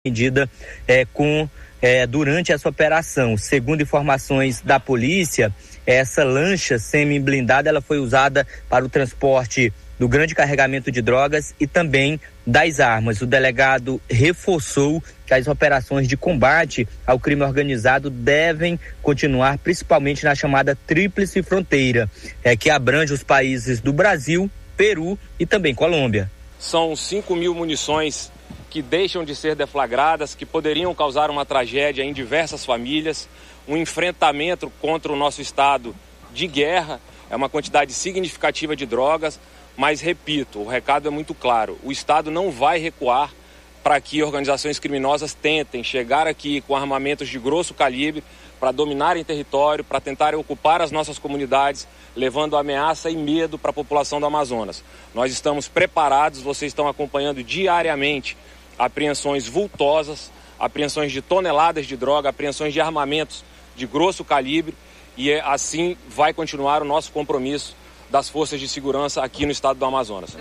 medida durante essa operação. Segundo informações da polícia, essa lancha semi-blindada ela foi usada para o transporte do grande carregamento de drogas e também das armas. O delegado reforçou que as operações de combate ao crime organizado devem continuar, principalmente na chamada Tríplice Fronteira, que abrange os países do Brasil, Peru e também Colômbia. São 5.000 munições que deixam de ser deflagradas, que poderiam causar uma tragédia em diversas famílias, um enfrentamento contra o nosso estado de guerra, é uma quantidade significativa de drogas, mas repito, o recado é muito claro, o estado não vai recuar para que organizações criminosas tentem chegar aqui com armamentos de grosso calibre para dominarem território, para tentarem ocupar as nossas comunidades, levando ameaça e medo para a população do Amazonas. Nós estamos preparados, vocês estão acompanhando diariamente apreensões vultosas, apreensões de toneladas de droga, apreensões de armamentos de grosso calibre, e assim vai continuar o nosso compromisso das forças de segurança aqui no estado do Amazonas.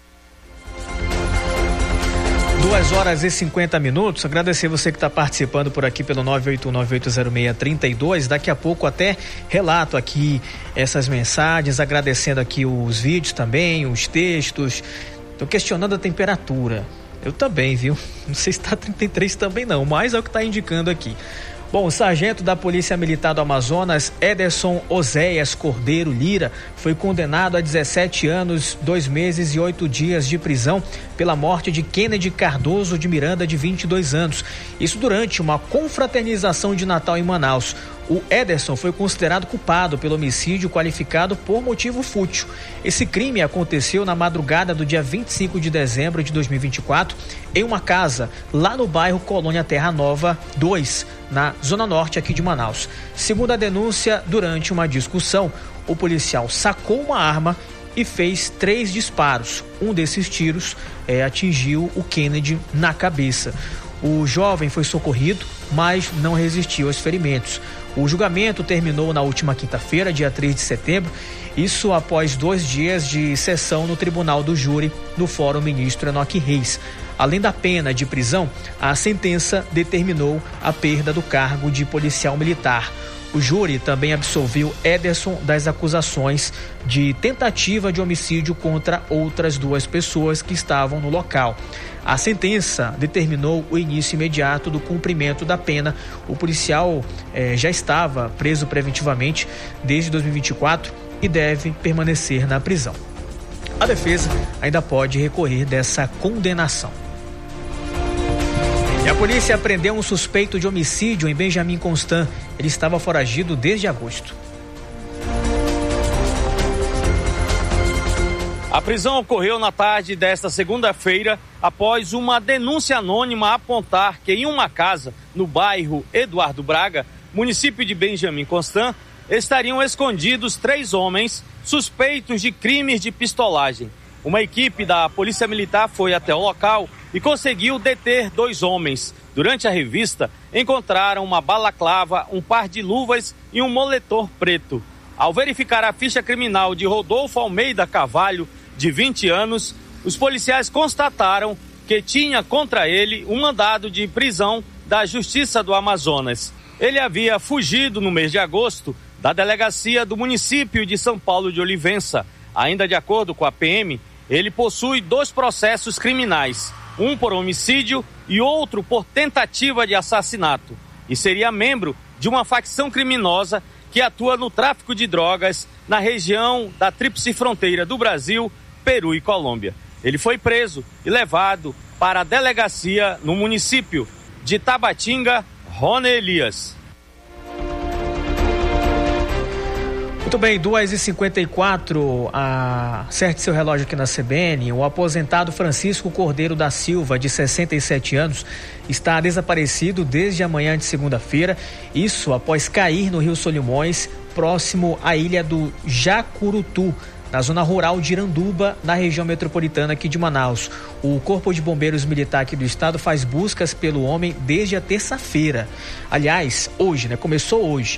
2h50. Agradecer você que está participando por aqui pelo 981980632. Daqui a pouco até relato aqui essas mensagens, agradecendo aqui os vídeos também, os textos. Estou questionando a temperatura. Eu também, viu? Não sei se está 33 também não, mas é o que está indicando aqui. Bom, o sargento da Polícia Militar do Amazonas, Ederson Oséias Cordeiro Lira, foi condenado a 17 anos, 2 meses e 8 dias de prisão pela morte de Kennedy Cardoso de Miranda, de 22 anos. Isso durante uma confraternização de Natal em Manaus. O Ederson foi considerado culpado pelo homicídio qualificado por motivo fútil. Esse crime aconteceu na madrugada do dia 25 de dezembro de 2024, em uma casa lá no bairro Colônia Terra Nova 2, na zona norte aqui de Manaus. Segundo a denúncia, durante uma discussão, o policial sacou uma arma e fez 3 disparos. Um desses tiros atingiu o Kennedy na cabeça. O jovem foi socorrido, mas não resistiu aos ferimentos. O julgamento terminou na última quinta-feira, dia 3 de setembro, isso após 2 dias de sessão no Tribunal do Júri, no Fórum Ministro Enoque Reis. Além da pena de prisão, a sentença determinou a perda do cargo de policial militar. O júri também absolveu Ederson das acusações de tentativa de homicídio contra outras 2 pessoas que estavam no local. A sentença determinou o início imediato do cumprimento da pena. O policial já estava preso preventivamente desde 2024 e deve permanecer na prisão. A defesa ainda pode recorrer dessa condenação. E a polícia prendeu um suspeito de homicídio em Benjamin Constant. Ele estava foragido desde agosto. A prisão ocorreu na tarde desta segunda-feira após uma denúncia anônima apontar que em uma casa no bairro Eduardo Braga, município de Benjamin Constant, estariam escondidos 3 homens suspeitos de crimes de pistolagem. Uma equipe da Polícia Militar foi até o local e conseguiu deter 2 homens. Durante a revista, encontraram uma balaclava, um par de luvas e um moletom preto. Ao verificar a ficha criminal de Rodolfo Almeida Carvalho, de 20 anos, os policiais constataram que tinha contra ele um mandado de prisão da Justiça do Amazonas. Ele havia fugido no mês de agosto da delegacia do município de São Paulo de Olivença. Ainda de acordo com a PM, ele possui 2 processos criminais, um por homicídio e outro por tentativa de assassinato, e seria membro de uma facção criminosa que atua no tráfico de drogas na região da Tríplice Fronteira do Brasil, Peru e Colômbia. Ele foi preso e levado para a delegacia no município de Tabatinga, Rony Elias. Muito bem, 2h54, acerte seu relógio aqui na CBN. O aposentado Francisco Cordeiro da Silva, de 67 anos, está desaparecido desde a manhã de segunda-feira, isso após cair no Rio Solimões, próximo à ilha do Jacurutu, na zona rural de Iranduba, na região metropolitana aqui de Manaus. O Corpo de Bombeiros Militar aqui do estado faz buscas pelo homem desde a terça-feira. Aliás, hoje, começou hoje.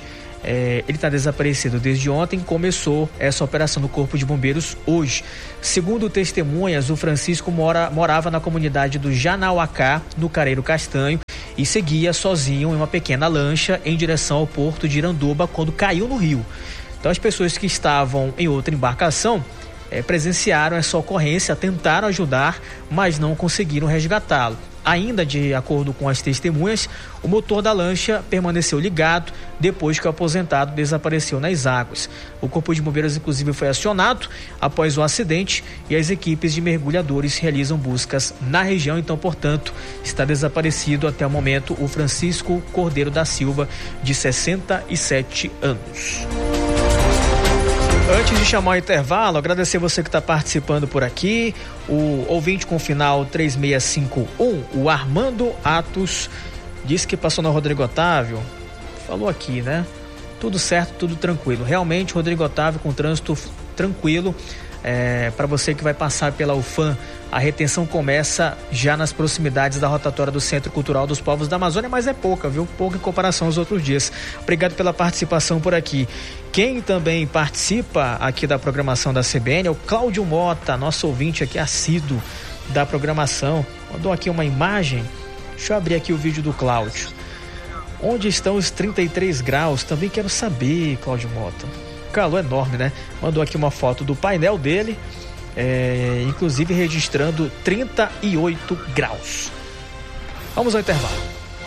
Ele está desaparecido desde ontem. Começou essa operação do Corpo de Bombeiros hoje. Segundo testemunhas, o Francisco morava na comunidade do Janauacá, no Careiro Castanho, e seguia sozinho em uma pequena lancha em direção ao porto de Iranduba quando caiu no rio. Então as pessoas que estavam em outra embarcação presenciaram essa ocorrência, tentaram ajudar, mas não conseguiram resgatá-lo. Ainda de acordo com as testemunhas, o motor da lancha permaneceu ligado depois que o aposentado desapareceu nas águas. O Corpo de Bombeiros, inclusive, foi acionado após o acidente e as equipes de mergulhadores realizam buscas na região. Então, portanto, está desaparecido até o momento o Francisco Cordeiro da Silva, de 67 anos. Antes de chamar o intervalo, agradecer você que está participando por aqui. O ouvinte com final 3651, o Armando Atos, disse que passou na Rodrigo Otávio. Falou aqui, né? Tudo certo, tudo tranquilo. Realmente, Rodrigo Otávio com trânsito tranquilo. Para você que vai passar pela UFAM, a retenção começa já nas proximidades da rotatória do Centro Cultural dos Povos da Amazônia, mas é pouca, viu? Pouca em comparação aos outros dias. Obrigado pela participação por aqui. Quem também participa aqui da programação da CBN é o Cláudio Mota, nosso ouvinte aqui assíduo da programação. Mandou aqui uma imagem. Deixa eu abrir aqui o vídeo do Cláudio. Onde estão os 33 graus? Também quero saber, Cláudio Mota. Calor enorme, né? Mandou aqui uma foto do painel dele, inclusive registrando 38 graus. Vamos ao intervalo.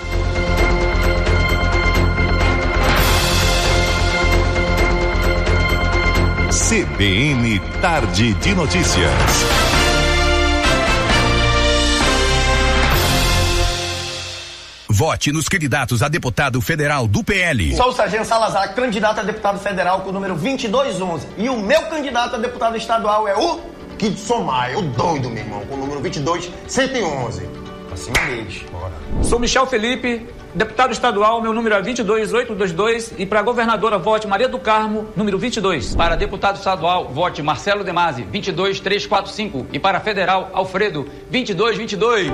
CBN Tarde de Notícias. Vote nos candidatos a deputado federal do PL. Sou o Sargento Salazar, candidato a deputado federal com o número 2211. E o meu candidato a deputado estadual é o Kid Somaia, o doido, meu irmão, com o número 22111. Acima deles, bora. Sou Michel Felipe, deputado estadual, meu número é 22822. E para governadora, vote Maria do Carmo, número 22. Para deputado estadual, vote Marcelo Demasi, 22345. E para federal, Alfredo, 2222.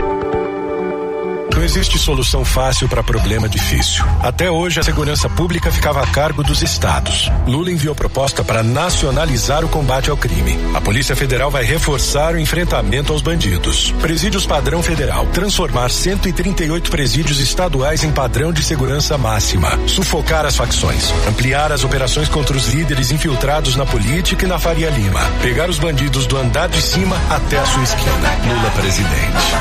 Não existe solução fácil para problema difícil. Até hoje, a segurança pública ficava a cargo dos estados. Lula enviou proposta para nacionalizar o combate ao crime. A Polícia Federal vai reforçar o enfrentamento aos bandidos. Presídios padrão federal. Transformar 138 presídios estaduais em padrão de segurança máxima. Sufocar as facções. Ampliar as operações contra os líderes infiltrados na política e na Faria Lima. Pegar os bandidos do andar de cima até a sua esquina. Lula presidente.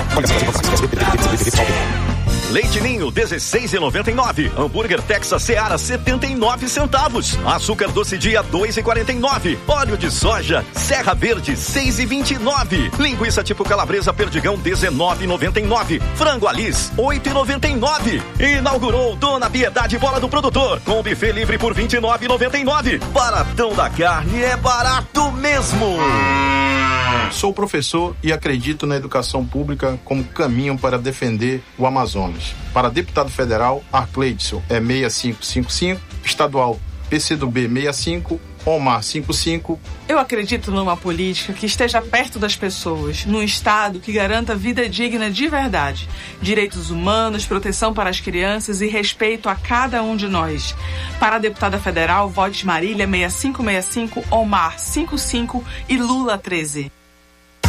Leite Ninho, R$16,99. Hambúrguer Texas Seara, 79 centavos. Açúcar doce dia, 2,49. Óleo de soja Serra Verde, 6,29. Linguiça tipo calabresa Perdigão, 19,99. Frango Alice, 8,99. Inaugurou Dona Piedade Bola do Produtor, com buffet livre por 29,99. Baratão da carne é barato mesmo. Sou professor e acredito na educação pública como caminho para defender o Amazonas. Para deputado federal, Arcleidson é 6555, estadual PCdoB 65, Omar 55. Eu acredito numa política que esteja perto das pessoas, num estado que garanta vida digna de verdade, direitos humanos, proteção para as crianças e respeito a cada um de nós. Para a deputada federal, vote Marília 6565, Omar 55 e Lula 13.